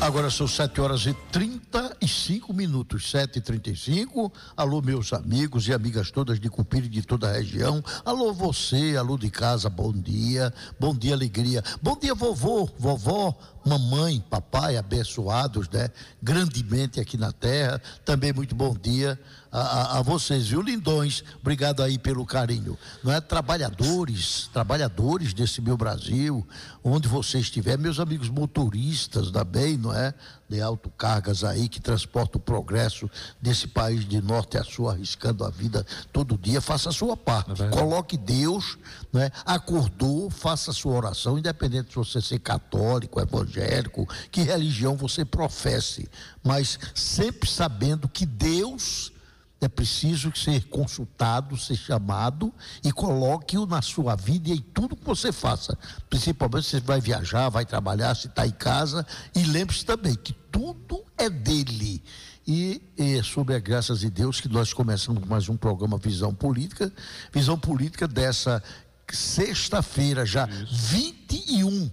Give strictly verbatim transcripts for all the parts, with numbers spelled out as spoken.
Agora são sete horas e trinta e cinco minutos, sete e trinta e cinco. Alô, meus amigos e amigas todas de Cupira e de toda a região. Alô, você, alô de casa, bom dia. Bom dia, alegria. Bom dia, vovô, vovó, mamãe, papai, abençoados, né? Grandemente aqui na terra. Também muito bom dia a, a, a vocês, viu, lindões? Obrigado aí pelo carinho. Não é? Trabalhadores, trabalhadores desse meu Brasil, onde você estiver, meus amigos motoristas também, não é? De autocargas aí que transportam o progresso desse país de norte a sul, arriscando a vida todo dia. Faça a sua parte, é coloque Deus, né? Acordou, faça a sua oração, independente de você ser católico, evangélico, que religião você professe, mas sempre sabendo que Deus é preciso ser consultado, ser chamado, e coloque-o na sua vida e em tudo que você faça. Principalmente se você vai viajar, vai trabalhar, se está em casa. E lembre-se também que tudo é dele. E é sobre a graças de Deus que nós começamos mais um programa Visão Política. Visão Política dessa sexta-feira, já vinte e um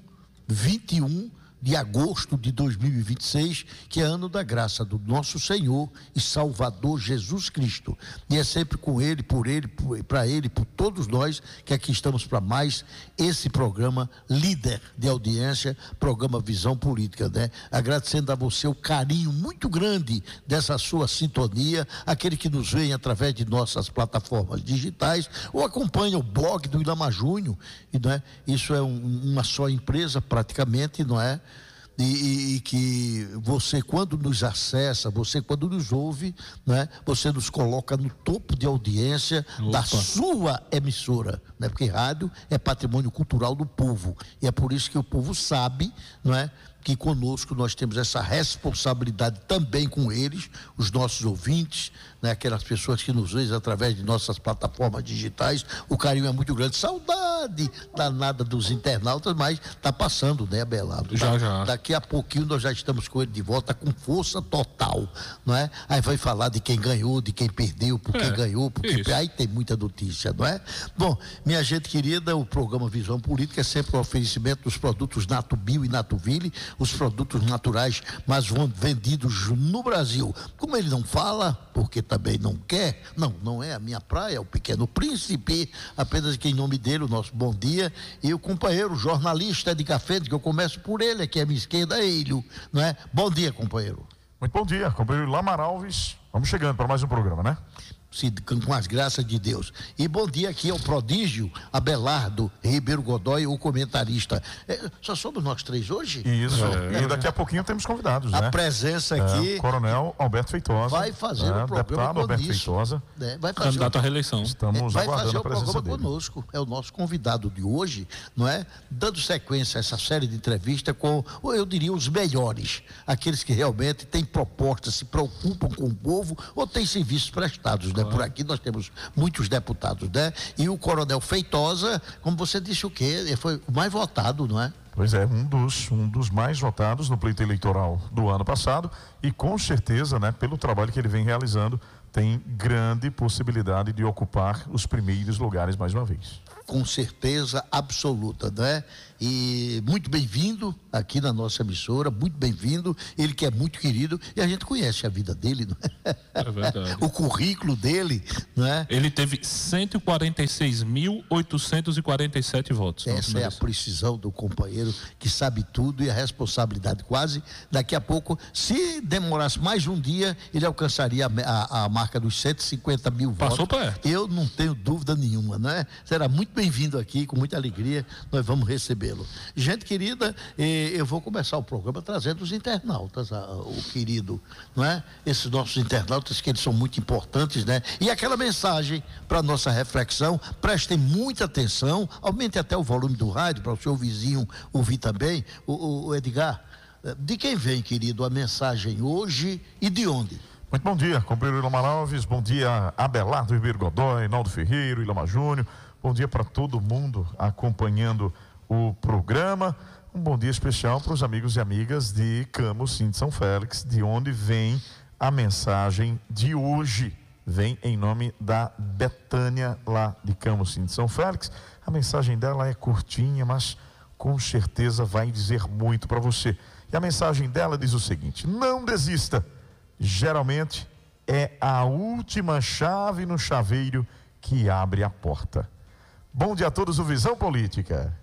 de agosto de dois mil e vinte e seis, que é ano da graça do nosso Senhor e Salvador Jesus Cristo. E é sempre com Ele, por Ele, para Ele, por todos nós que aqui estamos para mais esse programa líder de audiência, programa Visão Política, né? Agradecendo a você o carinho muito grande dessa sua sintonia, aquele que nos vem através de nossas plataformas digitais ou acompanha o blog do Ilama Júnior, e, não é? Isso é um, uma só empresa praticamente, não é? E, e, e que você, quando nos acessa, você quando nos ouve, né, você nos coloca no topo de audiência Opa. da sua emissora, né, porque rádio é patrimônio cultural do povo, e é por isso que o povo sabe, não é, que conosco nós temos essa responsabilidade também com eles, os nossos ouvintes, né, aquelas pessoas que nos veem através de nossas plataformas digitais. O carinho é muito grande, saudade danada dos internautas, mas está passando, né, Abelardo? Já, já. Daqui a pouquinho nós já estamos com ele de volta com força total, não é? Aí vai falar de quem ganhou, de quem perdeu, por quem é, ganhou, porque isso. Aí tem muita notícia, não é? Bom, minha gente querida, o programa Visão Política é sempre um oferecimento dos produtos Natubio e Natuville, os produtos naturais mais vendidos no Brasil. Como ele não fala, porque também não quer, não, não é a minha praia, é o Pequeno Príncipe, apenas que em nome dele, o nosso bom dia, e o companheiro jornalista de café, que eu começo por ele, aqui à minha esquerda, é ele, não é? Bom dia, companheiro. Muito bom dia, companheiro Lamar Alves. Vamos chegando para mais um programa, né? Com as graças de Deus. E bom dia aqui ao prodígio Abelardo Ribeiro Godoy, o comentarista. É, só somos nós três hoje? Isso, é, e daqui a pouquinho temos convidados, a né? A presença aqui. É, Coronel Alberto Feitosa. Vai fazer é, o programa deputado Alberto isso. Feitosa. É, vai fazer candidato o... à reeleição. Estamos vai aguardando fazer a o presença programa dele. conosco. É o nosso convidado de hoje, não é? Dando sequência a essa série de entrevistas com, eu diria, os melhores. Aqueles que realmente têm propostas, se preocupam com o povo ou têm serviços prestados, né? Por aqui nós temos muitos deputados, né? E o Coronel Feitosa, como você disse, o quê? Ele foi o mais votado, não é? Pois é, um dos, um dos mais votados no pleito eleitoral do ano passado, e com certeza, né, pelo trabalho que ele vem realizando, tem grande possibilidade de ocupar os primeiros lugares mais uma vez. Com certeza absoluta, não é? E muito bem-vindo aqui na nossa emissora, muito bem-vindo, ele que é muito querido, e a gente conhece a vida dele, não é? É verdade. O currículo dele, não é? Ele teve cento e quarenta e seis mil oitocentos e quarenta e sete votos. Essa é a precisão do companheiro que sabe tudo, e a responsabilidade quase. Daqui a pouco, se demorasse mais um dia, ele alcançaria a, a, a marca dos cento e cinquenta mil votos. Passou perto. Eu não tenho dúvida nenhuma, não é? Será muito bem-vindo aqui, com muita alegria, nós vamos recebê-lo. Gente querida, eh, eu vou começar o programa trazendo os internautas, a, o querido, não é? Esses nossos internautas, que eles são muito importantes, né? E aquela mensagem para nossa reflexão, prestem muita atenção, aumente até o volume do rádio para o seu vizinho ouvir também. O, o Edgar, de quem vem, querido, a mensagem hoje e de onde? Muito bom dia, companheiro Lamar Alves, bom dia Abelardo Ribeiro Godoy, Naldo Ferreiro, Ilama Júnior, bom dia para todo mundo acompanhando o programa. Um bom dia especial para os amigos e amigas de Camocim de São Félix, de onde vem a mensagem de hoje. Vem em nome da Betânia, lá de Camocim de São Félix. A mensagem dela é curtinha, mas com certeza vai dizer muito para você. E a mensagem dela diz o seguinte: não desista, geralmente é a última chave no chaveiro que abre a porta. Bom dia a todos, o Visão Política.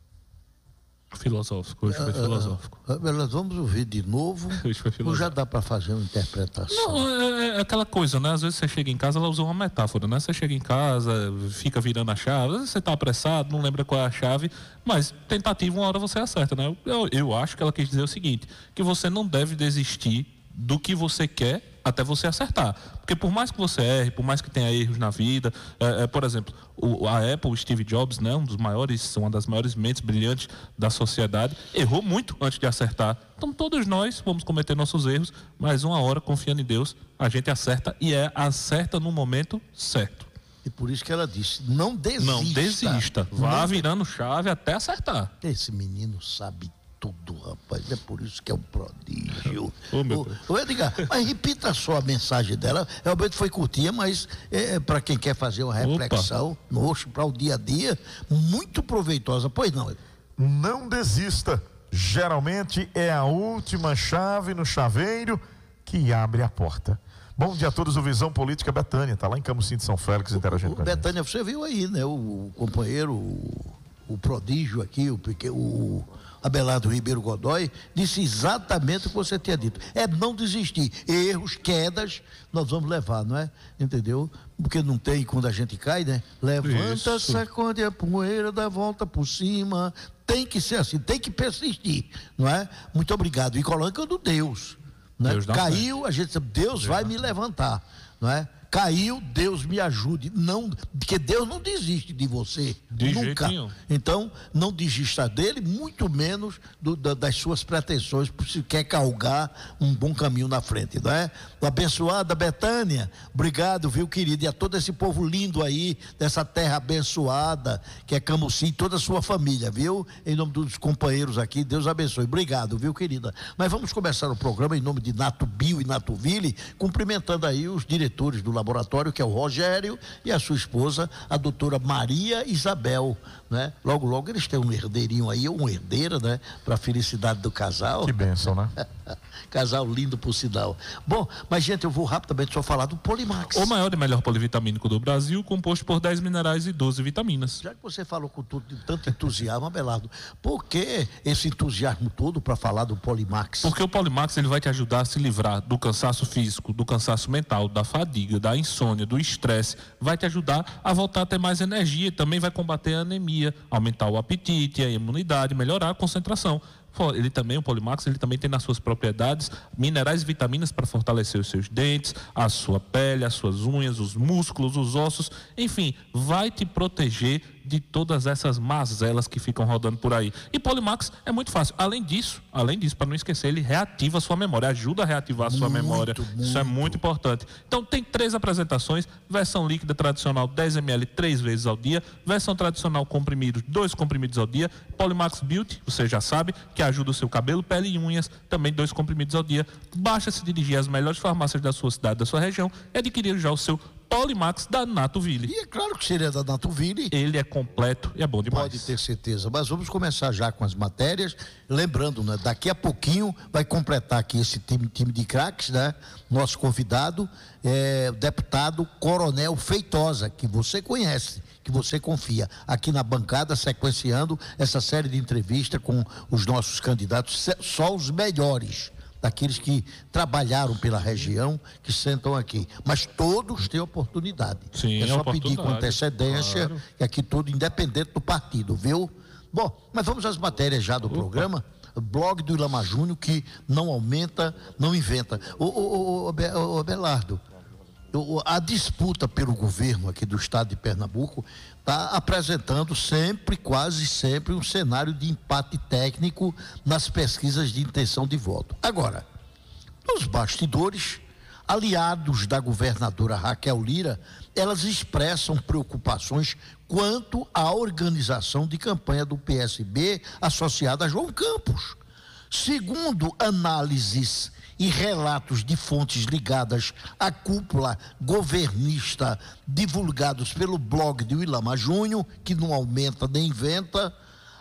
Filosófico, hoje foi filosófico. Ah, ah, nós vamos ouvir de novo. Hoje foi filosófico. Ou já dá para fazer uma interpretação? Não, é, é aquela coisa, né? Às vezes você chega em casa, ela usa uma metáfora, né? Você chega em casa, fica virando a chave, às vezes você está apressado, não lembra qual é a chave, mas tentativa, uma hora você acerta, né? Eu, eu acho que ela quis dizer o seguinte, que você não deve desistir do que você quer até você acertar. Porque por mais que você erre, por mais que tenha erros na vida, é, é, por exemplo, o, a Apple, o Steve Jobs, né, um dos maiores, uma das maiores mentes brilhantes da sociedade, errou muito antes de acertar. Então todos nós vamos cometer nossos erros, mas uma hora, confiando em Deus, a gente acerta e é acerta no momento certo. E por isso que ela disse, não desista. Não desista, vá não... virando chave até acertar. Esse menino sabe tudo, rapaz, é por isso que é um prodígio. Oh, meu ô, ô, Edgar, mas repita só a mensagem dela. Realmente foi curtinha, mas é, para quem quer fazer uma reflexão, para o dia a dia, muito proveitosa. Pois não. Não desista, geralmente é a última chave no chaveiro que abre a porta. Bom dia a todos, o Visão Política. Betânia, está lá em Camusim de São Félix, interagindo o, com a gente. Betânia, você viu aí, né, o, o companheiro, o, o prodígio aqui, o, o Abelardo Ribeiro Godoy, disse exatamente o que você tinha dito. É não desistir. Erros, quedas, nós vamos levar, não é? Entendeu? Porque não tem quando a gente cai, né? Levanta, Isso. sacode a poeira, dá a volta por cima. Tem que ser assim, tem que persistir, não é? Muito obrigado. E colocando Deus. Né? Deus Caiu, a gente sabe, Deus, Deus vai me levantar, não é? Caiu, Deus me ajude. Não, porque Deus não desiste de você. De nunca. Jeitinho. Então, não desista dele, muito menos do, da, das suas pretensões, se quer galgar um bom caminho na frente, não é? Abençoada Betânia, obrigado, viu, querido? E a todo esse povo lindo aí, dessa terra abençoada, que é Camusim, toda a sua família, viu? Em nome dos companheiros aqui, Deus abençoe. Obrigado, viu, querida? Mas vamos começar o programa em nome de Nato Bio e Nato Ville, cumprimentando aí os diretores do laboratório, que é o Rogério, e a sua esposa, a doutora Maria Isabel, né? Logo, logo eles têm um herdeirinho aí, uma herdeira, né? Para a felicidade do casal. Que bênção, né? Casal lindo por sinal. Bom, mas gente, eu vou rapidamente só falar do Polimax. O maior e melhor polivitamínico do Brasil, composto por dez minerais e doze vitaminas. Já que você falou com tudo, de tanto entusiasmo, Abelardo, por que esse entusiasmo todo para falar do Polimax? Porque o Polimax ele vai te ajudar a se livrar do cansaço físico, do cansaço mental, da fadiga, da insônia, do estresse. Vai te ajudar a voltar a ter mais energia, também vai combater a anemia, aumentar o apetite, a imunidade, melhorar a concentração. Ele também, o Polimax, ele também tem nas suas propriedades minerais e vitaminas para fortalecer os seus dentes, a sua pele, as suas unhas, os músculos, os ossos, enfim, vai te proteger de todas essas mazelas que ficam rodando por aí. E Polimax é muito fácil. Além disso, além disso, para não esquecer, ele reativa a sua memória, ajuda a reativar a sua muito, memória. Muito. Isso é muito importante. Então tem três apresentações, versão líquida tradicional dez mililitros três vezes ao dia, versão tradicional comprimidos, dois comprimidos ao dia, Polimax Beauty, você já sabe, que ajuda o seu cabelo, pele e unhas, também dois comprimidos ao dia. Basta se dirigir às melhores farmácias da sua cidade, da sua região e adquirir já o seu Polimax da Nato Ville. E é claro que seria da Nato Ville. Ele é completo e é bom demais. Pode ter certeza. Mas vamos começar já com as matérias. Lembrando, né, daqui a pouquinho vai completar aqui esse time, time de craques, né? Nosso convidado é o deputado Coronel Feitosa, que você conhece, que você confia, aqui na bancada, sequenciando essa série de entrevistas com os nossos candidatos, só os melhores, daqueles que trabalharam pela região, que sentam aqui. Mas todos têm oportunidade. Sim, é só oportunidade, pedir com antecedência, claro. E aqui tudo independente do partido, viu? Bom, mas vamos às matérias já do Opa. programa. Blog do Ilama Júnior, que não aumenta, não inventa. Ô, ô, ô, ô, ô Belardo, a disputa pelo governo aqui do estado de Pernambuco está apresentando sempre, quase sempre, um cenário de empate técnico nas pesquisas de intenção de voto. Agora, nos bastidores, aliados da governadora Raquel Lira, elas expressam preocupações quanto à organização de campanha do P S B associada a João Campos. Segundo análises e relatos de fontes ligadas à cúpula governista divulgados pelo blog de Ilama Júnior, que não aumenta nem inventa,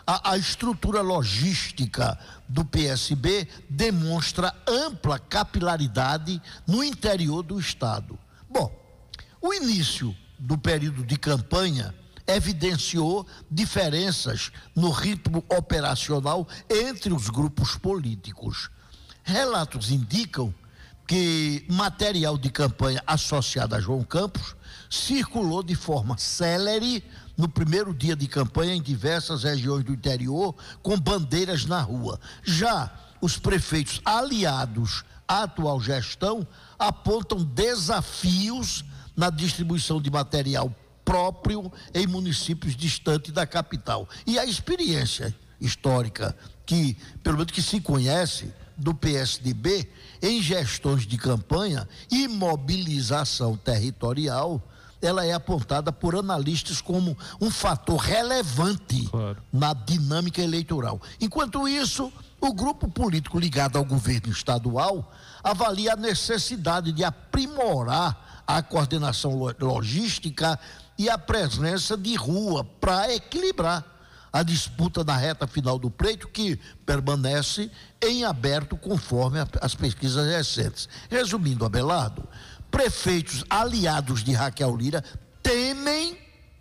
A, a estrutura logística do P S B demonstra ampla capilaridade no interior do estado. Bom, o início do período de campanha evidenciou diferenças no ritmo operacional entre os grupos políticos. Relatos indicam que material de campanha associado a João Campos circulou de forma célere no primeiro dia de campanha em diversas regiões do interior, com bandeiras na rua. Já os prefeitos aliados à atual gestão apontam desafios na distribuição de material próprio em municípios distantes da capital. E a experiência histórica que, pelo menos que se conhece, do P S D B em gestões de campanha e mobilização territorial, ela é apontada por analistas como um fator relevante, claro, na dinâmica eleitoral. Enquanto isso, o grupo político ligado ao governo estadual avalia a necessidade de aprimorar a coordenação logística e a presença de rua para equilibrar a disputa na reta final do pleito, que permanece em aberto conforme as pesquisas recentes. Resumindo, Abelardo, prefeitos aliados de Raquel Lira temem,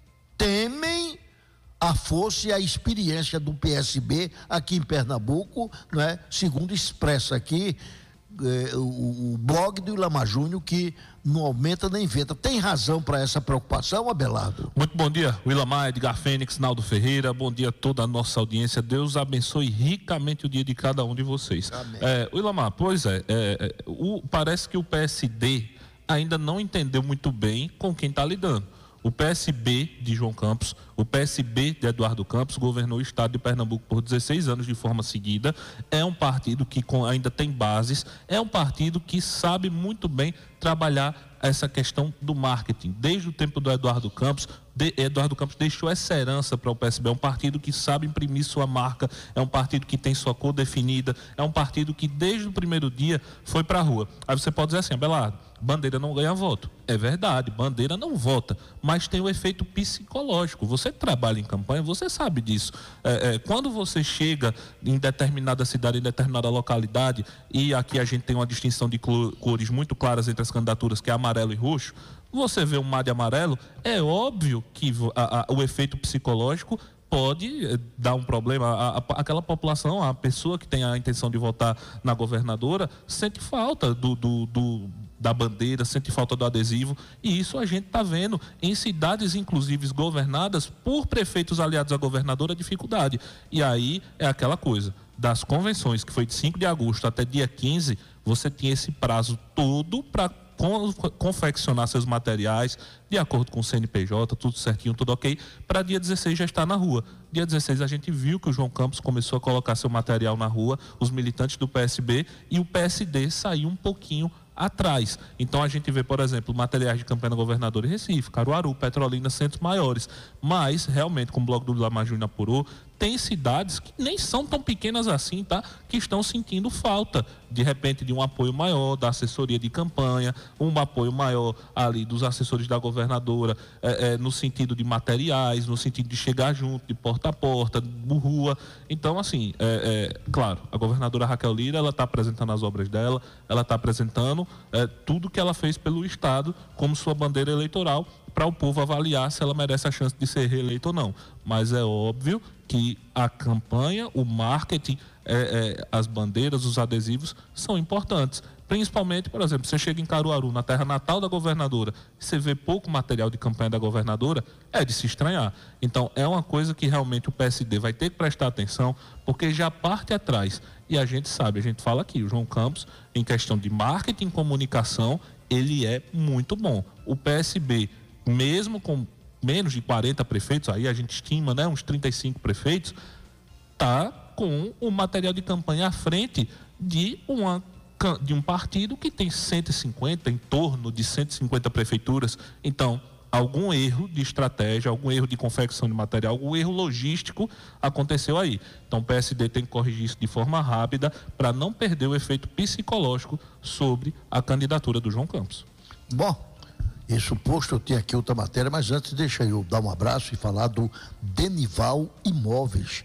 temem a força e a experiência do P S B aqui em Pernambuco, não é? Segundo expressa aqui eh, o, o blog do Ilamar Júnior, que não aumenta nem inventa. Tem razão para essa preocupação, Abelardo? Muito bom dia, Ilamar, Edgar Fênix, Naldo Ferreira, bom dia a toda a nossa audiência. Deus abençoe ricamente o dia de cada um de vocês. Amém. É, Ilamar, pois é, é o, parece que o P S D ainda não entendeu muito bem com quem está lidando. O P S B de João Campos, o P S B de Eduardo Campos, governou o estado de Pernambuco por dezesseis anos de forma seguida. É um partido que ainda tem bases, é um partido que sabe muito bem trabalhar essa questão do marketing. Desde o tempo do Eduardo Campos, de, Eduardo Campos deixou essa herança para o P S B. É um partido que sabe imprimir sua marca, é um partido que tem sua cor definida, é um partido que desde o primeiro dia foi para a rua. Aí você pode dizer assim, Abelardo, bandeira não ganha voto. É verdade, bandeira não vota, mas tem o efeito psicológico. Você trabalha em campanha, você sabe disso. É, é, quando você chega em determinada cidade, em determinada localidade, e aqui a gente tem uma distinção de cores muito claras entre as candidaturas, que é amarelo e roxo, você vê um mar de amarelo, é óbvio que a, a, o efeito psicológico pode dar um problema. A, a, aquela população, a pessoa que tem a intenção de votar na governadora, sente falta do, do, do da bandeira, sente falta do adesivo, e isso a gente está vendo em cidades, inclusive, governadas por prefeitos aliados à governadora, a dificuldade. E aí é aquela coisa, das convenções, que foi de cinco de agosto até dia quinze, você tinha esse prazo todo para confeccionar seus materiais, de acordo com o C N P J, tudo certinho, tudo ok, para dia dezesseis já estar na rua. Dia dezesseis a gente viu que o João Campos começou a colocar seu material na rua, os militantes do P S B, e o P S D saiu um pouquinho atrás. Então a gente vê, por exemplo, materiais de campanha governador em Recife, Caruaru, Petrolina, centros maiores. Mas, realmente, como o blog do Ilamar Júnior apurou, tem cidades que nem são tão pequenas assim, tá? Que estão sentindo falta, de repente, de um apoio maior da assessoria de campanha, um apoio maior ali dos assessores da governadora, é, é, no sentido de materiais, no sentido de chegar junto, de porta a porta, de rua. Então, assim, é, é, claro, a governadora Raquel Lira, ela está apresentando as obras dela, ela está apresentando é, tudo que ela fez pelo Estado como sua bandeira eleitoral, para o povo avaliar se ela merece a chance de ser reeleita ou não. Mas é óbvio que a campanha, o marketing, é, é, as bandeiras, os adesivos são importantes. Principalmente, por exemplo, você chega em Caruaru, na terra natal da governadora, e você vê pouco material de campanha da governadora, é de se estranhar. Então, é uma coisa que realmente o P S D vai ter que prestar atenção, porque já parte atrás. E a gente sabe, a gente fala aqui, o João Campos, em questão de marketing e comunicação, ele é muito bom. O P S B, mesmo com menos de quarenta prefeitos, aí a gente estima, né, uns trinta e cinco prefeitos, tá com o material de campanha à frente de, uma, de um partido que tem cento e cinquenta, em torno de cento e cinquenta prefeituras. Então, algum erro de estratégia, algum erro de confecção de material, algum erro logístico aconteceu aí. Então, o P S D tem que corrigir isso de forma rápida para não perder o efeito psicológico sobre a candidatura do João Campos. Bom, isso posto, eu tenho aqui outra matéria, mas antes deixa eu dar um abraço e falar do Denival Imóveis,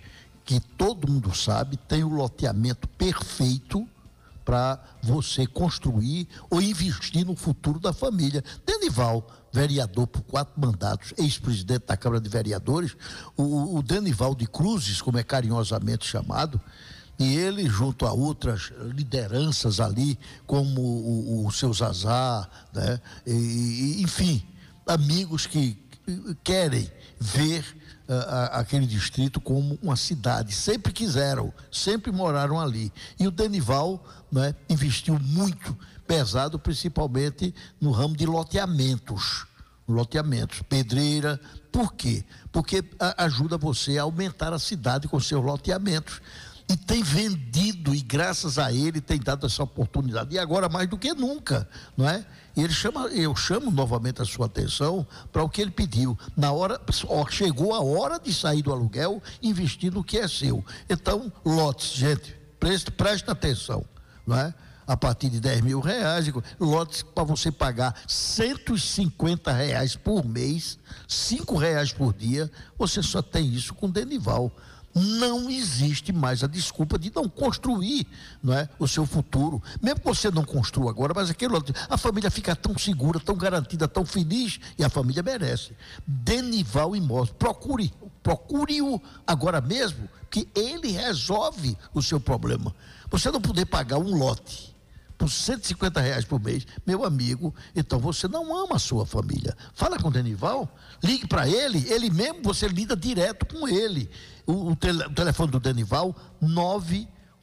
que todo mundo sabe, tem o loteamento perfeito para você construir ou investir no futuro da família. Denival, vereador por quatro mandatos, ex-presidente da Câmara de Vereadores, o, o Denival de Cruzes, como é carinhosamente chamado, e ele, junto a outras lideranças ali, como o, o seu Zazá, né? E, e, enfim, amigos que querem ver uh, a, aquele distrito como uma cidade, sempre quiseram, sempre moraram ali. E o Denival, né, investiu muito pesado, principalmente no ramo de loteamentos, loteamentos, pedreira. Por quê? Porque a, ajuda você a aumentar a cidade com seus loteamentos. E tem vendido, e graças a ele tem dado essa oportunidade, e agora mais do que nunca, não é? E ele chama, eu chamo novamente a sua atenção para o que ele pediu. Na hora, ó, chegou a hora de sair do aluguel, investir no que é seu. Então, lotes, gente, preste, preste atenção, não é? A partir de dez mil reais, lotes para você pagar cento e cinquenta reais por mês, cinco reais por dia, você só tem isso com Denival. Não existe mais a desculpa de não construir, não é, o seu futuro. Mesmo que você não construa agora, mas aquele outro, a família fica tão segura, tão garantida, tão feliz, e a família merece. Denival Imóveis, procure, procure-o agora mesmo, que ele resolve o seu problema. Você não poder pagar um lote por cento e cinquenta reais por mês, meu amigo, então você não ama a sua família. Fala com o Denival, ligue para ele, ele mesmo, você lida direto com ele. O, o, tele, o telefone do Denival, nove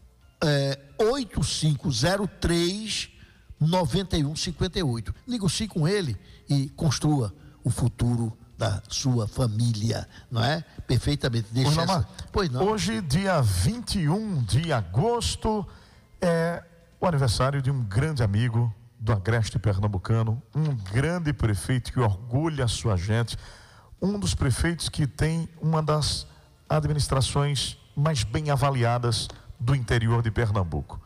oito cinco zero três nove um cinco oito. Negocie com ele e construa o futuro da sua família, não é? Perfeitamente. Deixa Pois não, essa... pois não. Hoje, dia vinte e um de agosto, é o aniversário de um grande amigo do Agreste Pernambucano, um grande prefeito que orgulha a sua gente, um dos prefeitos que tem uma das administrações mais bem avaliadas do interior de Pernambuco.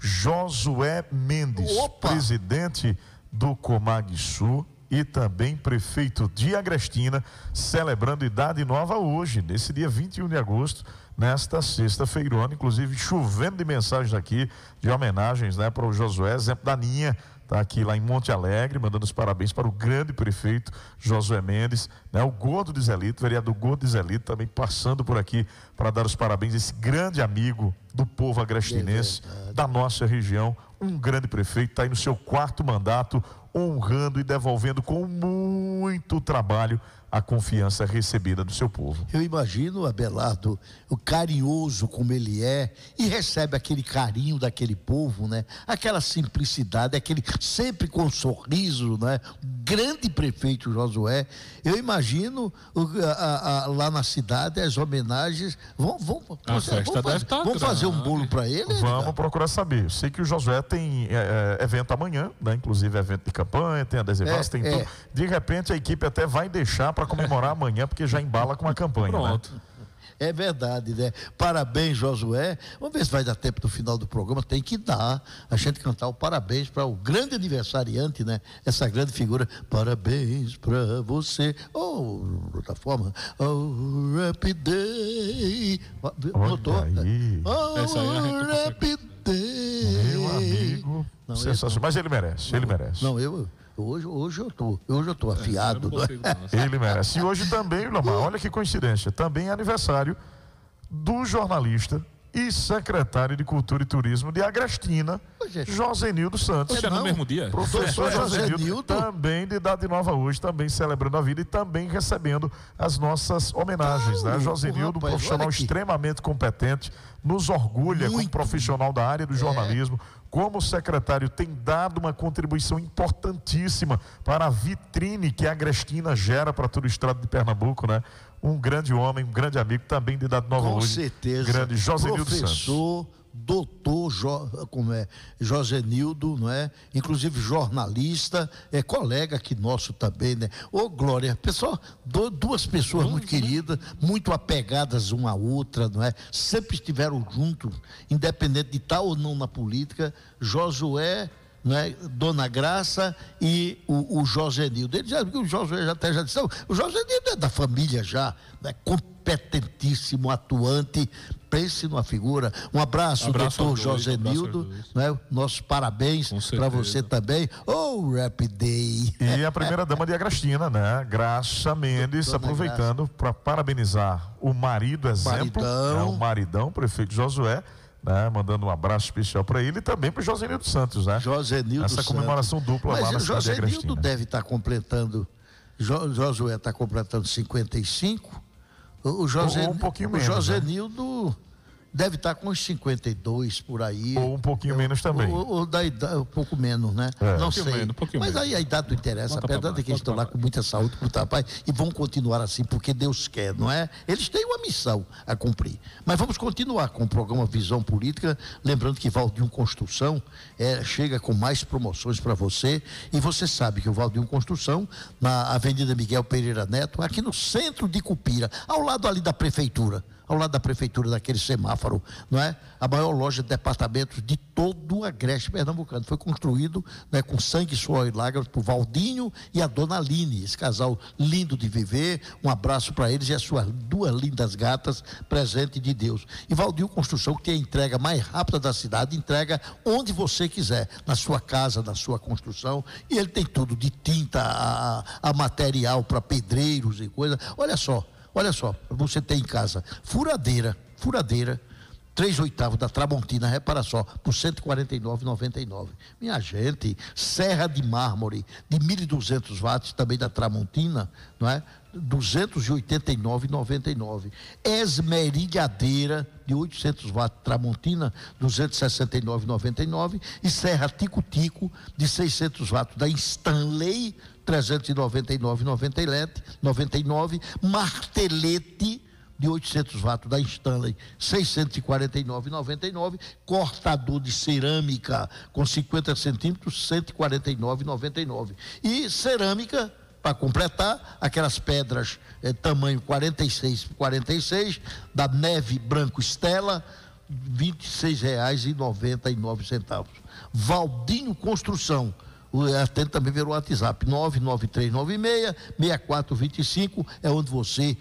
Josué Mendes, Opa! presidente do Comag Sul e também prefeito de Agrestina, celebrando idade nova hoje, nesse dia vinte e um de agosto, nesta sexta-feirona, inclusive chovendo de mensagens aqui, de homenagens, né, para o Josué. Exemplo da Ninha, está aqui lá em Monte Alegre, mandando os parabéns para o grande prefeito Josué Mendes, né, o Gordo de Zelito, vereador Gordo de Zelito, também passando por aqui para dar os parabéns a esse grande amigo do povo agrestinense, é da nossa região, um grande prefeito, está aí no seu quarto mandato, honrando e devolvendo com muito trabalho a confiança recebida do seu povo. Eu imagino, Abelardo, o carinhoso como ele é, e recebe aquele carinho daquele povo, né? Aquela simplicidade, aquele sempre com um sorriso, né? Grande prefeito Josué. Eu imagino a, a, a, lá na cidade as homenagens. Vão, vão, a você, festa vão, deve fazer, estar vão fazer um grande. bolo para ele? Vamos Edgar? procurar saber. Eu sei que o Josué tem é, é, evento amanhã, né? Inclusive evento de campanha, tem adesivaço, É, tem é. tudo. De repente a equipe até vai deixar para comemorar amanhã, porque já embala com a campanha. Pronto. Né? É verdade, né? Parabéns, Josué. Vamos ver se vai dar tempo no final do programa. Tem que dar a gente cantar o parabéns para o grande aniversariante, né? Essa grande figura. Parabéns para você. Oh, de outra forma. Oh, happy day. Notou? aí. Oh, Essa aí a gente não consegue. happy day. Meu amigo, Não, sensacional. Mas ele merece, ele merece. Não, eu... Hoje, hoje eu tô, hoje eu tô afiado. Eu não consigo, não. Ele merece. E hoje também, Lomar, olha que coincidência, também é aniversário do jornalista e secretário de Cultura e Turismo de Agrestina, Pois é. Josenildo Santos. Poxa, no não. mesmo dia? Professor É, Josenildo, Josenildo. também de idade nova hoje, também celebrando a vida e também recebendo as nossas homenagens, Claro, né? Josenildo, um rapaz, profissional olha aqui. extremamente competente, nos orgulha como Muito. profissional da área do É. jornalismo. Como secretário, tem dado uma contribuição importantíssima para a vitrine que a Agrestina gera para todo o estado de Pernambuco, né? Um grande homem, um grande amigo, também de idade nova Com hoje. certeza. Grande Josenildo Santos. Professor, doutor, jo, como é, Josenildo, não é? Inclusive jornalista, é colega aqui nosso também, né? Ô, Glória, pessoal, do, duas pessoas muito queridas, muito apegadas uma à outra, não é? Sempre estiveram juntos, independente de estar ou não na política. Josué, né, Dona Graça e o, o Josenildo. Ele já, o Josué já até já disse, o Josenildo é da família já, né, competentíssimo, atuante. Pense numa figura. Um abraço, abraço doutor dois, Josenildo, um né? Nossos parabéns para você também. Oh, Rap Day. E a primeira dama de Agrestina, né? Graça Mendes, Dona aproveitando para parabenizar o marido, exemplo, maridão, né? O maridão, o prefeito Josué, né? Mandando um abraço especial para ele e também para o Josenildo Santos, né? Josenildo Essa comemoração Santos. dupla Mas lá na cidade de Agrestina. Josenildo deve estar completando, jo, Josué está completando cinquenta e cinco. O, José, ou um pouquinho menos, o Josenildo, né? Deve estar com uns cinquenta e dois por aí. Ou um pouquinho eu, menos também. Ou, ou da idade, um pouco menos, né? É. Não um sei. Menos, um Mas menos. aí a idade não interessa. Bota A verdade é que eles estão lá com muita saúde, com muita paz e vão continuar assim porque Deus quer, não é? Eles têm uma missão a cumprir. Mas vamos continuar com o programa Visão Política. Lembrando que Valdinho Construção é, chega com mais promoções para você. E você sabe que o Valdinho Construção, na Avenida Miguel Pereira Neto, aqui no centro de Cupira, ao lado ali da prefeitura. Ao lado da prefeitura, daquele semáforo, não é? A maior loja de departamentos de todo o Agreste pernambucano. Foi construído, né, com sangue, suor e lágrimas por Valdinho e a Dona Aline, esse casal lindo de viver. Um abraço para eles e as suas duas lindas gatas, presente de Deus. E Valdinho Construção, que tem a entrega mais rápida da cidade, entrega onde você quiser, na sua casa, na sua construção. E ele tem tudo, de tinta a, a material para pedreiros e coisa. Olha só. Olha só, você tem em casa furadeira, furadeira, três oitavos da Tramontina, repara só, por cento e quarenta e nove reais e noventa e nove centavos. Minha gente, serra de mármore de mil e duzentos watts, também da Tramontina, não é? duzentos e oitenta e nove reais e noventa e nove centavos. Esmerilhadeira de oitocentos watts Tramontina, duzentos e sessenta e nove reais e noventa e nove centavos. E serra Tico-Tico de seiscentos watts da Stanley, trezentos e noventa e nove reais e noventa e nove centavos. Martelete de oitocentos watts da Stanley, seiscentos e quarenta e nove reais e noventa e nove centavos. Cortador de cerâmica com cinquenta centímetros, cento e quarenta e nove reais e noventa e nove centavos. E cerâmica, para completar, aquelas pedras eh, tamanho quarenta e seis por quarenta e seis, da Neve Branco Estela, vinte e seis reais e noventa e nove centavos. Valdinho Construção, atende também ver o WhatsApp, nove nove três nove seis, seis quatro dois cinco, é onde você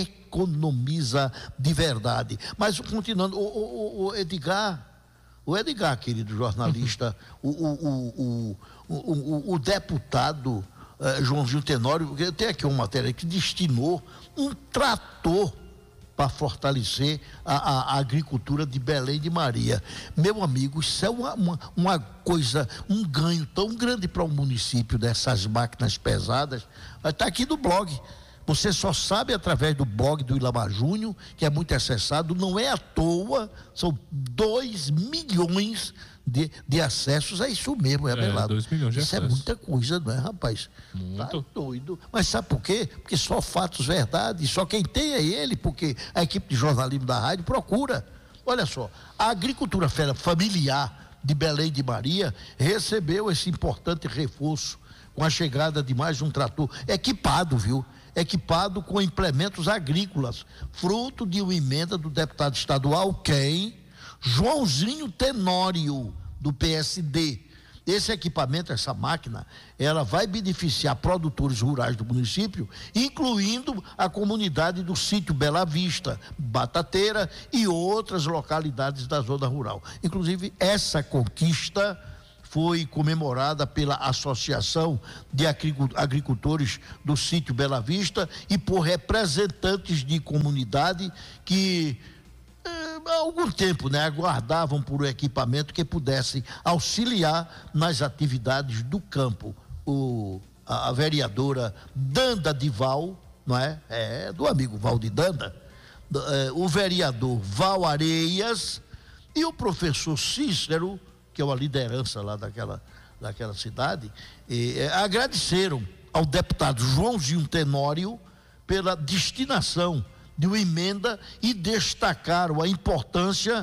economiza de verdade. Mas continuando, o, o, o Edgar, o Edgar, querido jornalista, o, o, o, o, o, o deputado uh, Joãozinho Tenório, eu tenho aqui uma matéria que destinou um trator para fortalecer a, a, a agricultura de Belém de Maria. Meu amigo, isso é uma, uma, uma coisa, um ganho tão grande para o município dessas máquinas pesadas. Está aqui no blog. Você só sabe através do blog do Ilamar Júnior, que é muito acessado, não é à toa, são dois milhões de, de acessos, é isso mesmo, é, é Abelardo. dois milhões de isso acessos. É muita coisa, não é, rapaz? Muito. Tá doido. Mas sabe por quê? Porque só fatos, verdade, só quem tem é ele, porque a equipe de jornalismo da rádio procura. Olha só, a agricultura familiar de Belém de Maria recebeu esse importante reforço com a chegada de mais um trator equipado, viu? Equipado com implementos agrícolas, fruto de uma emenda do deputado estadual, quem? Joãozinho Tenório, do P S D. Esse equipamento, essa máquina, ela vai beneficiar produtores rurais do município, incluindo a comunidade do sítio Bela Vista, Batateira e outras localidades da zona rural. Inclusive, essa conquista foi comemorada pela Associação de Agricultores do Sítio Bela Vista e por representantes de comunidade que eh, há algum tempo, né, aguardavam por um equipamento que pudesse auxiliar nas atividades do campo. O, a, a vereadora Danda Dival, não é? É do amigo Valdir Danda, eh, o vereador Val Areias e o professor Cícero, que é uma liderança lá daquela, daquela cidade, e, é, agradeceram ao deputado Joãozinho Tenório pela destinação de uma emenda e destacaram a importância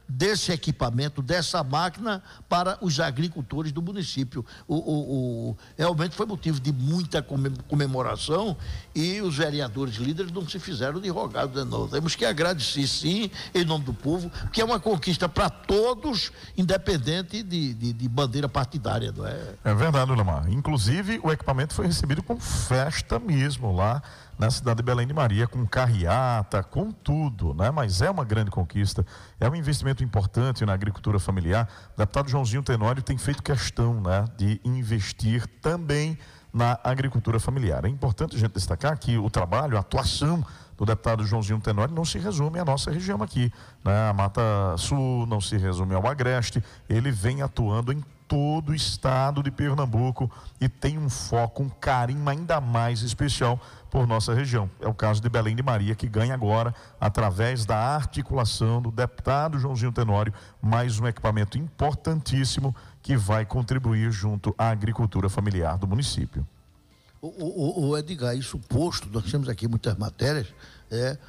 desse equipamento, dessa máquina para os agricultores do município. O, o, o, realmente foi motivo de muita comemoração e os vereadores líderes não se fizeram de rogados de novo. Temos que agradecer, sim, em nome do povo, que é uma conquista para todos, independente de, de, de bandeira partidária, não é? É verdade, Lamar. Inclusive, o equipamento foi recebido com festa mesmo lá na cidade de Belém de Maria, com carreata, com tudo, né? Mas é uma grande conquista, é um investimento importante na agricultura familiar. O deputado Joãozinho Tenório tem feito questão, né, de investir também na agricultura familiar. É importante a gente destacar que o trabalho, a atuação do deputado Joãozinho Tenório não se resume à nossa região aqui, né? A Mata Sul não se resume ao Agreste, ele vem atuando em todo o estado de Pernambuco e tem um foco, um carinho ainda mais especial por nossa região. É o caso de Belém de Maria, que ganha agora, através da articulação do deputado Joãozinho Tenório, mais um equipamento importantíssimo que vai contribuir junto à agricultura familiar do município. O, o, o Edgar, isso posto, nós temos aqui muitas matérias, é,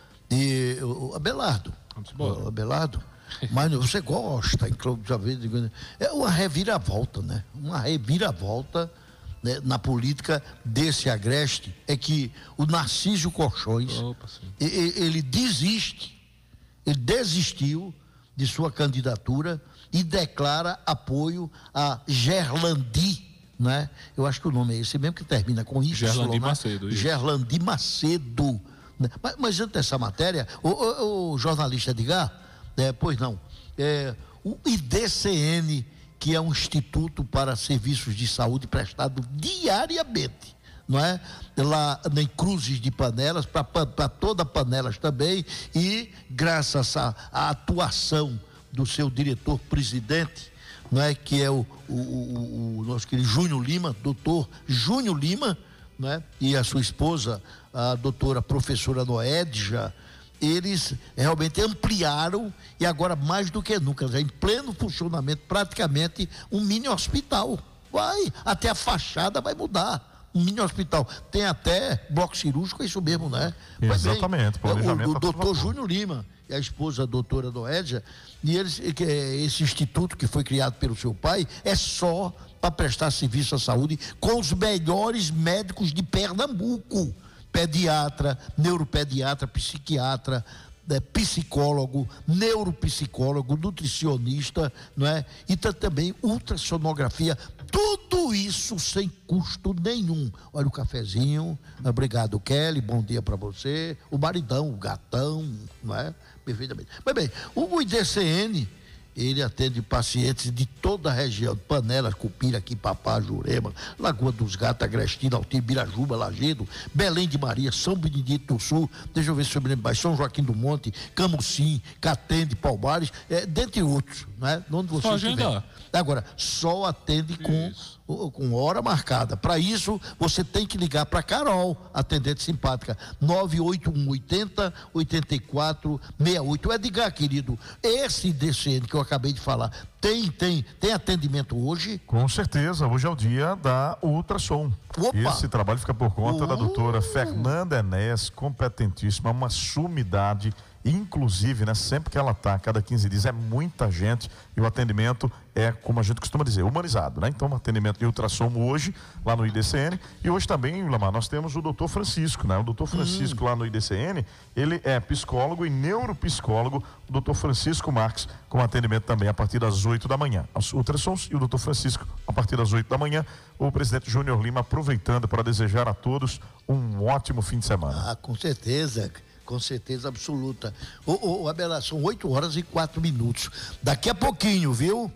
e o Abelardo, o Abelardo, mas você gosta, inclusive, é uma reviravolta, né? Uma reviravolta, né, na política desse agreste, é que o Narciso Colchões, Opa, ele, ele desiste, ele desistiu de sua candidatura e declara apoio a Gerlandi, né? Eu acho que o nome é esse mesmo, que termina com isso. Gerlandi Macedo. Isso. Gerlandi Macedo. Né? Mas, mas antes dessa matéria, o, o, o jornalista Edgar, é, pois não, é, o I D C N, que é um instituto para serviços de saúde prestado diariamente, não é? Lá em Cruzes de Panelas, para toda Panelas também, e graças à atuação do seu diretor-presidente, não é? Que é o, o, o, o nosso querido Júnior Lima, doutor Júnior Lima, não é? E a sua esposa, a doutora professora Noédja, eles realmente ampliaram e agora mais do que nunca, já em pleno funcionamento, praticamente um mini hospital. Vai, até a fachada vai mudar. Um mini hospital. Tem até bloco cirúrgico, é isso mesmo, né? Exatamente. Bem, o, o doutor Júnior Lima e a esposa a doutora Noédja, e eles, esse instituto que foi criado pelo seu pai é só para prestar serviço à saúde com os melhores médicos de Pernambuco. Pediatra, neuropediatra, psiquiatra, né, psicólogo, neuropsicólogo, nutricionista, não é? E também ultrassonografia, tudo isso sem custo nenhum. Olha o cafezinho, obrigado Kelly, bom dia para você, o maridão, o gatão, não é? Perfeitamente. Mas bem, o I D C N, ele atende pacientes de toda a região, Panelas, Cupira, Quipapá, Jurema, Lagoa dos Gatos, Agrestina, Altir, Birajuba, Lagedo, Belém de Maria, São Benedito do Sul, deixa eu ver se eu me lembro mais, São Joaquim do Monte, Camucim, Catende, Palmares, é, dentre outros, né? Onde você estiver. Agora, só atende com, com hora marcada. Para isso, você tem que ligar para a Carol, atendente simpática, nove oito um oitenta, oitenta e quatro sessenta e oito. Edgar, querido, esse D C N que eu acabei de falar, tem, tem, tem atendimento hoje? Com certeza, hoje é o dia da ultrassom. Opa. Esse trabalho fica por conta uh. da doutora Fernanda Enéas, competentíssima, uma sumidade. Inclusive, né, sempre que ela está, a cada quinze dias, é muita gente e o atendimento é, como a gente costuma dizer, humanizado, né? Então, atendimento de ultrassom hoje, lá no I D C N, e hoje também, Lamar, nós temos o doutor Francisco, né? O doutor Francisco, hum. lá no I D C N, ele é psicólogo e neuropsicólogo, o doutor Francisco Marques, com atendimento também a partir das oito da manhã. Os ultrassons e o doutor Francisco, a partir das oito da manhã, o presidente Júnior Lima aproveitando para desejar a todos um ótimo fim de semana. Ah, com certeza, com certeza absoluta. Ô, ô, Abelard, são oito horas e quatro minutos. Daqui a pouquinho, viu?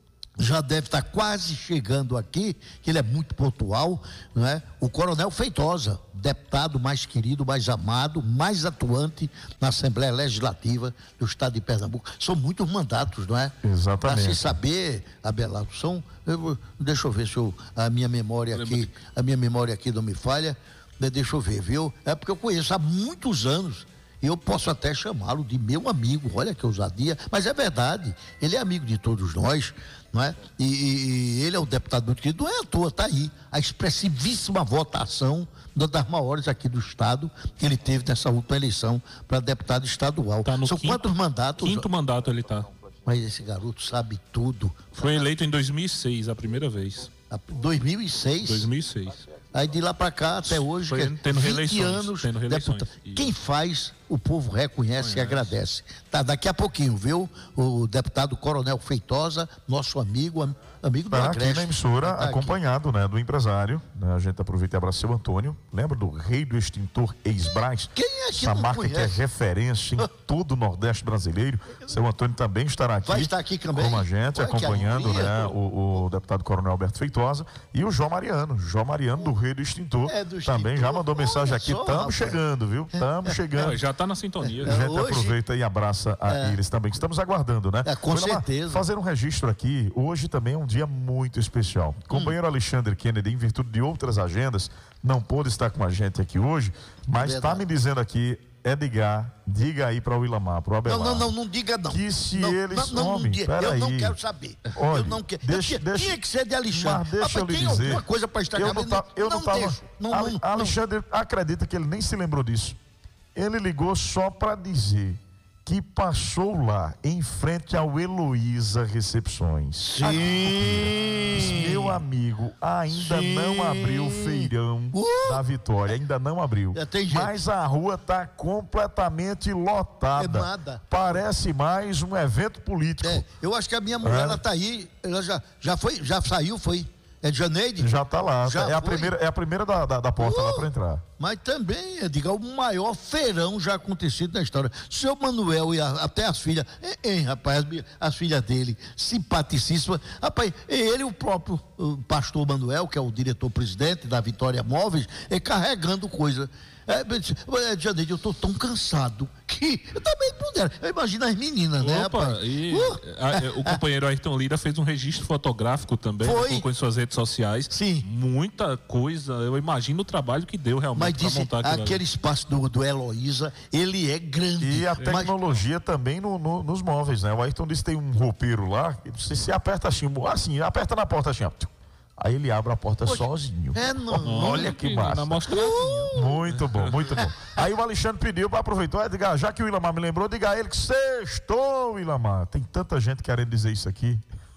Já deve estar quase chegando aqui, que ele é muito pontual, não é? O Coronel Feitosa, deputado mais querido, mais amado, mais atuante na Assembleia Legislativa do Estado de Pernambuco. São muitos mandatos, não é? Exatamente. Para se saber, Abelardo, são, eu, deixa eu ver se eu, a minha memória aqui, a minha memória aqui não me falha. Deixa eu ver, viu? É porque eu conheço há muitos anos. Eu posso até chamá-lo de meu amigo. Olha que ousadia, mas é verdade. Ele é amigo de todos nós, não é? E, e, e ele é um deputado muito querido. Não é à toa, está aí a expressivíssima votação, uma das maiores aqui do estado, que ele teve nessa última eleição para deputado estadual. Tá no São quinto, quantos mandatos? Quinto mandato ele está. Mas esse garoto sabe tudo. Foi eleito em dois mil e seis, a primeira vez. dois mil e seis? dois mil e seis. Aí de lá para cá até hoje, Foi, que tendo vinte reeleições, anos, tendo reeleições. deputado. Quem faz, o povo reconhece e agradece. Tá, daqui a pouquinho, viu? O deputado Coronel Feitosa, nosso amigo, am- amigo do Está aqui Agreste. na emissora, Tá acompanhado, né, do empresário, né? A gente aproveita e abraça seu Antônio. Lembra do rei do extintor ex-Brás? Quem é que Essa não marca que é conhece? referência em todo o Nordeste brasileiro. Seu Antônio também estará aqui. Vai estar aqui também? Com a gente, Olha que acompanhando, alegria. né, o, o deputado Coronel Alberto Feitosa e o João Mariano. João Mariano, do rei do extintor. É do também já extintor. mandou mensagem Olha aqui. só, Estamos rapaz. chegando, viu? Estamos chegando. É, já está na sintonia. A gente hoje- aproveita e abraça a É. eles também, que estamos aguardando, né? É, com Willamar, certeza. fazer um registro aqui, hoje também é um dia muito especial. O companheiro Alexandre Kennedy, em virtude de outras agendas, não pôde estar com a gente aqui hoje, mas está Verdade. me dizendo aqui, Edgar, diga aí para o Willamar, para o Abelar. Não, não, não, não diga não. Que se não, eles não, não, não homem, diga. Eu peraí. não quero saber. Olha, eu não quero. deixa- eu tinha, deixa- tinha que ser de Alexandre. Mas deixa Rapaz, eu lhe tem dizer, alguma coisa para estragar? eu não, mas tá, eu não, não tava, deixo. Não, Ale- não, não. Alexandre acredita que ele nem se lembrou disso. Ele ligou só para dizer que passou lá em frente ao Heloísa Recepções. Sim. Meu amigo, ainda Sim. não abriu o feirão Uh. da Vitória, ainda não abriu. Já tem gente. Mas a rua está completamente lotada. É nada. Parece mais um evento político. É, eu acho que a minha mulher, É. ela tá aí, ela já, já foi, já saiu, foi. É de Janeiro? Já está lá. Já é, a foi? primeira, é a primeira da, da, da porta Uh. lá para entrar. Mas também, eu digo, é o maior feirão já acontecido na história. Seu Manuel e a- até as filhas, hein, hein, rapaz, as, mi- as filhas dele, simpaticíssimas. Rapaz, ele, o próprio o pastor Manuel, que é o diretor-presidente da Vitória Móveis, é carregando coisa. É, eu disse, "Ué, Janeiro, eu estou tão cansado que eu também puder. Eu imagino as meninas, né, Opa, rapaz? e Uh! a- o companheiro Ayrton Lira fez um registro fotográfico também, Foi. colocou em suas redes sociais. Sim. Muita coisa, eu imagino o trabalho que deu realmente Mas para disse, montar aquilo ali. aquele espaço do, do Heloísa, ele é grande. E a Mas- tecnologia também no- no- nos móveis, né? O Ayrton disse que tem um roupeiro lá, que você se aperta assim, assim, aperta na porta assim, ó. Aí ele abre a porta sozinho. É, não. Olha que massa. Na mostradinha. Muito bom, muito bom. Aí o Alexandre pediu para aproveitar, Edgar, já que o Willamar me lembrou, diga a ele que sextou, Willamar. Tem tanta gente querendo dizer isso aqui.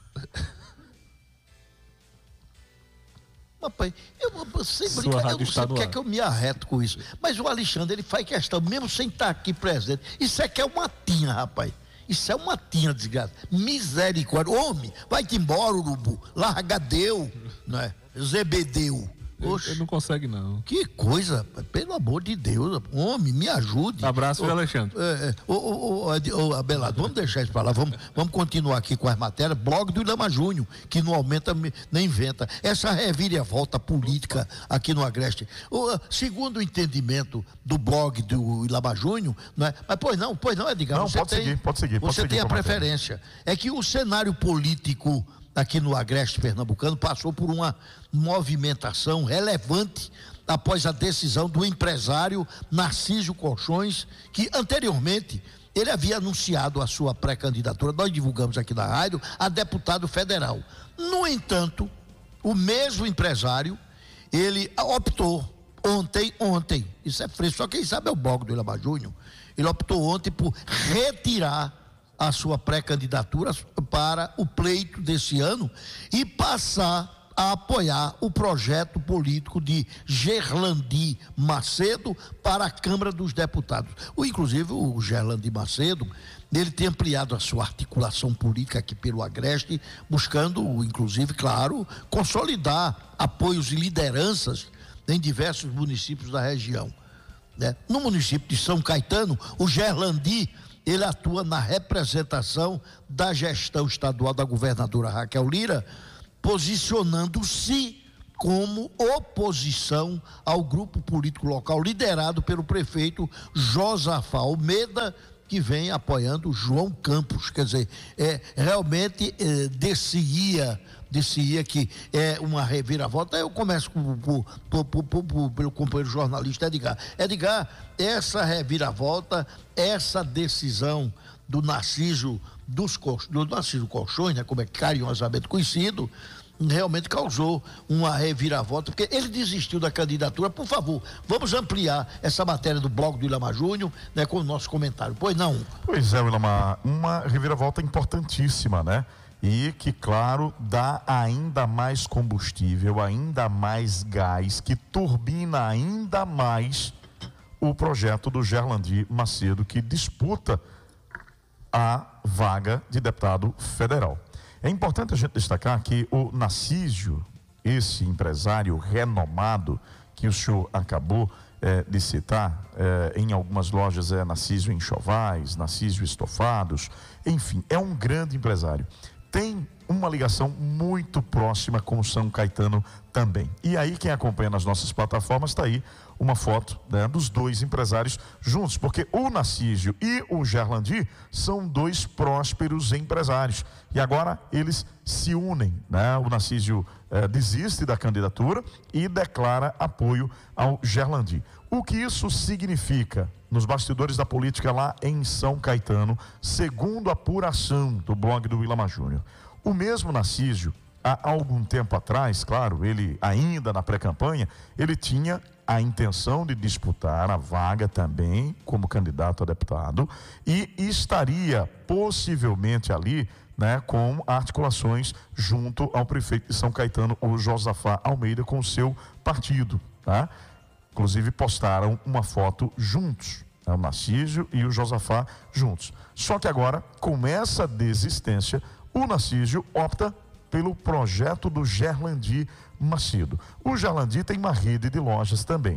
Rapaz, eu, eu sem Sua brincadeira, eu rádio não está sei no porque é ar. que eu me arreto com isso. Mas o Alexandre, ele faz questão, mesmo sem estar aqui presente. Isso aqui é uma tinha, rapaz. Isso é uma tinha, desgraça. Misericórdia. Homem, vai-te embora, urubu. Larga Deu, né? Zebedeu. Ele, Oxe, ele não consegue, não. que coisa, rapaz. Pelo amor de Deus. Homem, me ajude. Abraço, Ô, viu, Alexandre? É, é. Ô, ô, ô, Ed- ô, Abelardo, vamos deixar isso para lá, vamos, vamos continuar aqui com as matérias. Blog do Ilama Júnior, que não aumenta nem inventa. Essa reviravolta política aqui no Agreste. Ô, segundo o entendimento do blog do Ilama Júnior, não é? Mas pois não, pois não, Edgar. Não, você pode tem, seguir, pode seguir, pode Você seguir tem a com a matéria. preferência. É que o cenário político aqui no Agreste Pernambucano passou por uma movimentação relevante após a decisão do empresário Narciso Colchões, que anteriormente ele havia anunciado a sua pré-candidatura, nós divulgamos aqui na rádio, a deputado federal. No entanto, o mesmo empresário, ele optou ontem, ontem, isso é fresco, só quem sabe é o blog do Ilama Júnior, ele optou ontem por retirar a sua pré-candidatura para o pleito desse ano e passar a apoiar o projeto político de Gerlandi Macedo para a Câmara dos Deputados. O, inclusive, o Gerlandi Macedo, ele tem ampliado a sua articulação política aqui pelo Agreste, buscando, inclusive, claro, consolidar apoios e lideranças em diversos municípios da região, né? No município de São Caetano, o Gerlandi, ele atua na representação da gestão estadual da governadora Raquel Lira, posicionando-se como oposição ao grupo político local liderado pelo prefeito Josafá Almeida, que vem apoiando João Campos. Quer dizer, é, realmente é, descia, descia que é uma reviravolta. Eu começo com, com, com, com, com, pelo companheiro jornalista Edgar. Edgar, essa reviravolta, essa decisão do Narciso dos do Narciso Colchões, né, como é carinhosamente conhecido, realmente causou uma reviravolta, porque ele desistiu da candidatura. Por favor, vamos ampliar essa matéria do blog do Ilamar Júnior, né, com o nosso comentário. Pois não? Pois é, Ilamar, uma reviravolta importantíssima, né? E que, claro, dá ainda mais combustível, ainda mais gás, que turbina ainda mais o projeto do Gerlandi Macedo, que disputa a vaga de deputado federal. É importante a gente destacar que o Narcísio, esse empresário renomado que o senhor acabou eh, de citar, eh, em algumas lojas é Narcísio Enxovais, Narcísio Estofados, enfim, é um grande empresário. Tem uma ligação muito próxima com o São Caetano também. E aí, quem acompanha nas nossas plataformas, está aí uma foto, né, dos dois empresários juntos, porque o Narcísio e o Gerlandi são dois prósperos empresários. E agora eles se unem, né? O Narcísio eh, desiste da candidatura e declara apoio ao Gerlandi. O que isso significa nos bastidores da política lá em São Caetano, segundo a apuração do blog do Ilamar Júnior? O mesmo Narcísio, há algum tempo atrás, claro, ele ainda na pré-campanha, ele tinha a intenção de disputar a vaga também como candidato a deputado e estaria possivelmente ali, né, com articulações junto ao prefeito de São Caetano, o Josafá Almeida, com o seu partido, tá? Inclusive postaram uma foto juntos, né, o Narcísio e o Josafá juntos. Só que agora, com essa desistência, o Narcísio opta pelo projeto do Gerlandi Macedo. O Gerlandi tem uma rede de lojas também.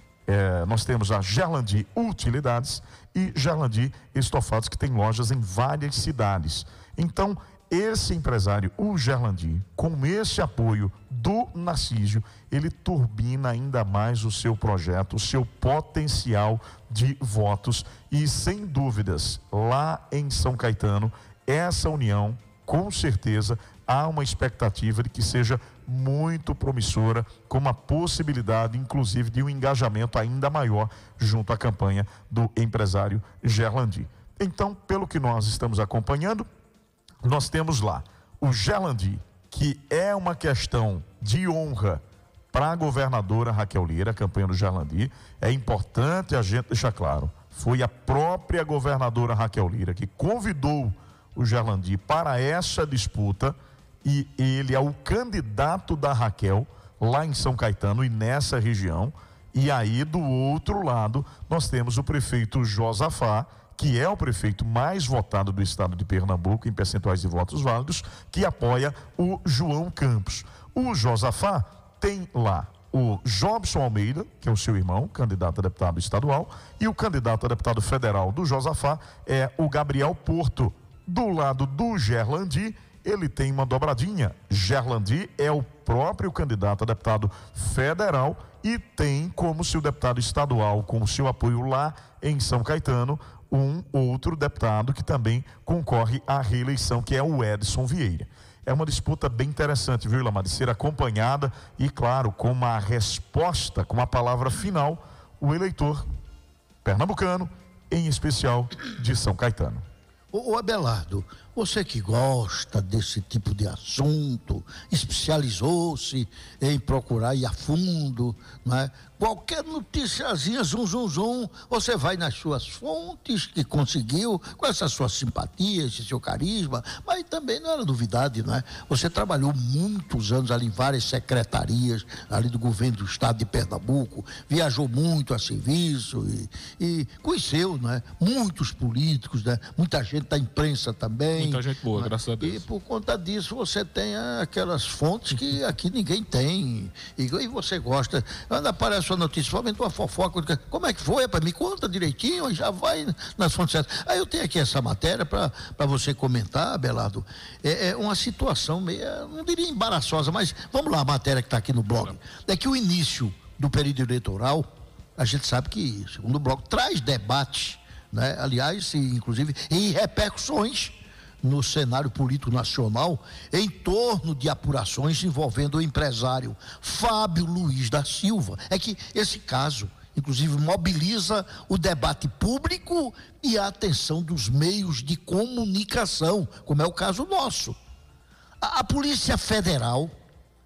É, nós temos a Gerlandi Utilidades e Gerlandi Estofados, que tem lojas em várias cidades. Então, esse empresário, o Gerlandi, com esse apoio do Narcísio, ele turbina ainda mais o seu projeto, o seu potencial de votos. E, sem dúvidas, lá em São Caetano, essa união, com certeza, há uma expectativa de que seja muito promissora, com uma possibilidade, inclusive, de um engajamento ainda maior junto à campanha do empresário Gerlandi. Então, pelo que nós estamos acompanhando, nós temos lá o Gerlandi, que é uma questão de honra para a governadora Raquel Lira, a campanha do Gerlandi. É importante a gente deixar claro, foi a própria governadora Raquel Lira que convidou o Gerlandi para essa disputa, e ele é o candidato da Raquel lá em São Caetano e nessa região. E aí, do outro lado, nós temos o prefeito Josafá, que é o prefeito mais votado do estado de Pernambuco em percentuais de votos válidos, que apoia o João Campos. O Josafá tem lá o Jobson Almeida, que é o seu irmão, candidato a deputado estadual, e o candidato a deputado federal do Josafá é o Gabriel Porto. Do lado do Gerlandi, ele tem uma dobradinha. Gerlandi é o próprio candidato a deputado federal e tem como seu deputado estadual, com o seu apoio lá em São Caetano, um outro deputado que também concorre à reeleição, que é o Edson Vieira. É uma disputa bem interessante, viu, Ilamar, de ser acompanhada e, claro, com uma resposta, com a palavra final, o eleitor pernambucano, em especial de São Caetano. Ô Abelardo, você que gosta desse tipo de assunto, especializou-se em procurar ir a fundo, não é? Qualquer noticiazinha, zum, zum, zum, você vai nas suas fontes que conseguiu, com essa sua simpatia, esse seu carisma, mas também não era novidade, não é? Você trabalhou muitos anos ali em várias secretarias ali do governo do estado de Pernambuco, viajou muito a serviço e, e conheceu, não é? Muitos políticos, né? Muita gente da imprensa também. Muita gente boa, né? Graças a Deus. E por conta disso você tem aquelas fontes que aqui ninguém tem. E, e você gosta. Quando aparece uma notícia, somente uma fofoca, como é que foi? Me conta direitinho, e já vai nas fontes certas. Aí eu tenho aqui essa matéria para você comentar, Abelardo. É, é uma situação meio, não diria embaraçosa, mas vamos lá, a matéria que está aqui no blog. É que o início do período eleitoral, a gente sabe que, segundo o blog, traz debates, né? Aliás, inclusive, e repercussões no cenário político nacional em torno de apurações envolvendo o empresário Fábio Luiz da Silva. É que esse caso, inclusive, mobiliza o debate público e a atenção dos meios de comunicação, como é o caso nosso. A, a Polícia Federal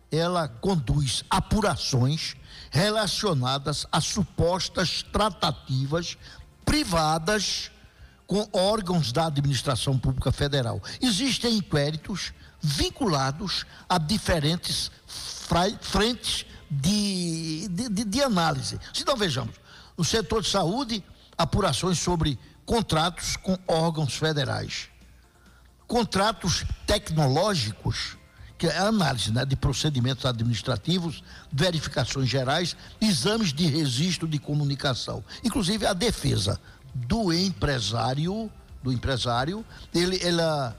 ela conduz apurações relacionadas a supostas tratativas privadas com órgãos da administração pública federal. Existem inquéritos vinculados a diferentes frentes de, de, de, de análise. Então, vejamos, no setor de saúde, apurações sobre contratos com órgãos federais. Contratos tecnológicos, que é a análise, né, de procedimentos administrativos, verificações gerais, exames de registro de comunicação. Inclusive a defesa do empresário, do empresário, ele, ela,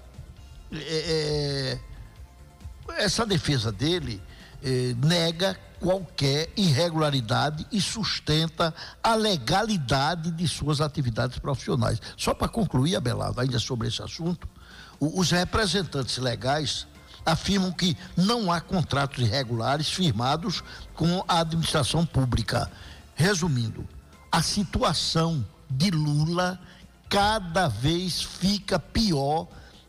é, é, essa defesa dele é, nega qualquer irregularidade e sustenta a legalidade de suas atividades profissionais. Só para concluir, Abelardo, ainda sobre esse assunto, os representantes legais afirmam que não há contratos irregulares firmados com a administração pública. Resumindo, a situação de Lula cada vez fica pior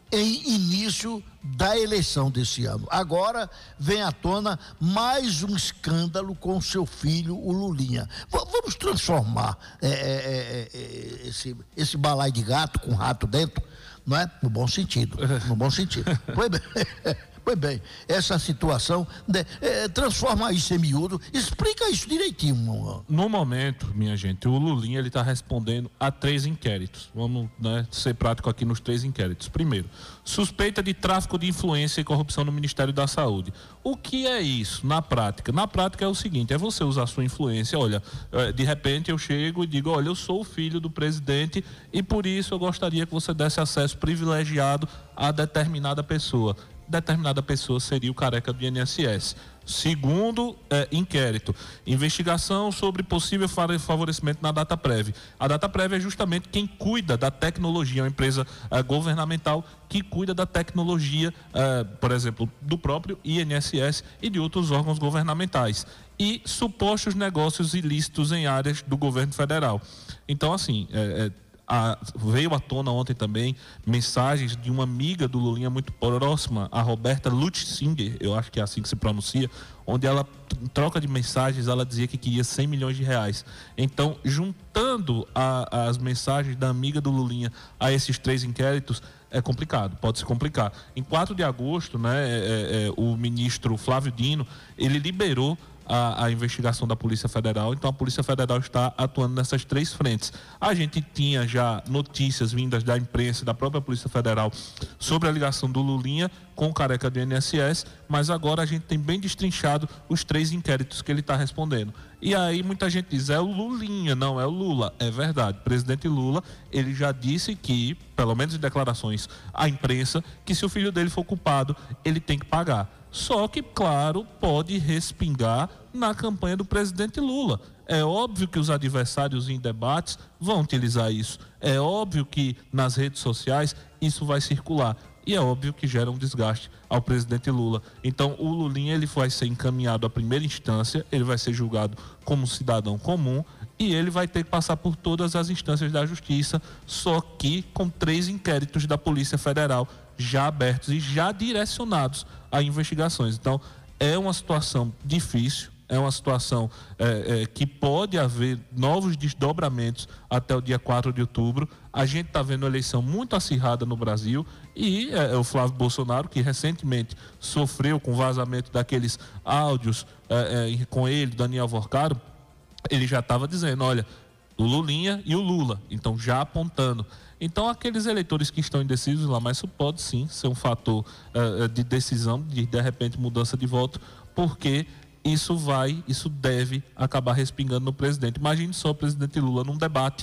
em início da eleição desse ano. Agora vem à tona mais um escândalo com seu filho, o Lulinha. V- vamos transformar é, é, é, esse, esse balaio de gato com rato dentro, não é? No bom sentido, no bom sentido. Pois bem, pois bem, essa situação, né, é, transforma isso em miúdo, explica isso direitinho. Meu. No momento, minha gente, o Lulinha ele está respondendo a três inquéritos. Vamos, né, ser prático aqui nos três inquéritos. Primeiro, suspeita de tráfico de influência e corrupção no Ministério da Saúde. O que é isso na prática? Na prática é o seguinte, é você usar sua influência, olha, de repente eu chego e digo, olha, eu sou o filho do presidente e por isso eu gostaria que você desse acesso privilegiado a determinada pessoa. Determinada pessoa seria o careca do I N S S. Segundo eh, inquérito, investigação sobre possível favorecimento na Dataprev. A Dataprev é justamente quem cuida da tecnologia, é uma empresa eh, governamental que cuida da tecnologia, eh, por exemplo, do próprio I N S S e de outros órgãos governamentais. E supostos negócios ilícitos em áreas do governo federal. Então, assim, eh, eh, A, veio à tona ontem também mensagens de uma amiga do Lulinha muito próxima, a Roberta Lutzinger, eu acho que é assim que se pronuncia, onde ela, em troca de mensagens, ela dizia que queria cem milhões de reais. Então, juntando a, as mensagens da amiga do Lulinha a esses três inquéritos, é complicado, pode se complicar. Em quatro de agosto, né, é, é, o ministro Flávio Dino, ele liberou A, a investigação da Polícia Federal, então a Polícia Federal está atuando nessas três frentes. A gente tinha já notícias vindas da imprensa, da própria Polícia Federal, sobre a ligação do Lulinha com o careca do I N S S, mas agora a gente tem bem destrinchado os três inquéritos que ele está respondendo. E aí muita gente diz, é o Lulinha, não é o Lula. É verdade, o presidente Lula, ele já disse que, pelo menos em declarações à imprensa, que se o filho dele for culpado, ele tem que pagar. Só que, claro, pode respingar na campanha do presidente Lula. É óbvio que os adversários em debates vão utilizar isso. É óbvio que nas redes sociais isso vai circular. E é óbvio que gera um desgaste ao presidente Lula. Então, o Lulinha ele vai ser encaminhado à primeira instância, ele vai ser julgado como cidadão comum e ele vai ter que passar por todas as instâncias da justiça, só que com três inquéritos da Polícia Federal já abertos e já direcionados a investigações. Então, é uma situação difícil, é uma situação é, é, que pode haver novos desdobramentos até o dia quatro de outubro. A gente está vendo uma eleição muito acirrada no Brasil e é, o Flávio Bolsonaro, que recentemente sofreu com o vazamento daqueles áudios é, é, com ele, Daniel Vorcaro, ele já estava dizendo, olha, o Lulinha e o Lula, então já apontando. Então, aqueles eleitores que estão indecisos lá, mas isso pode sim ser um fator uh, de decisão, de de repente mudança de voto, porque isso vai, isso deve acabar respingando no presidente. Imagine só o presidente Lula num debate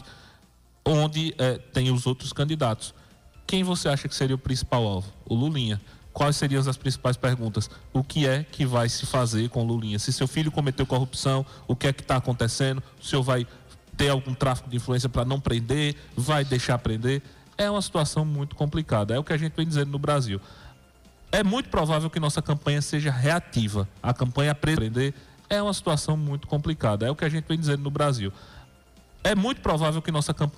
onde uh, tem os outros candidatos. Quem você acha que seria o principal alvo? O Lulinha. Quais seriam as principais perguntas? O que é que vai se fazer com o Lulinha? Se seu filho cometeu corrupção, o que é que está acontecendo? O senhor vai ter algum tráfico de influência para não prender, vai deixar prender? É uma situação muito complicada, é o que a gente vem dizendo no Brasil. É muito provável que nossa campanha seja reativa. A campanha prender é uma situação muito complicada, é o que a gente vem dizendo no Brasil. É muito provável que nossa campanha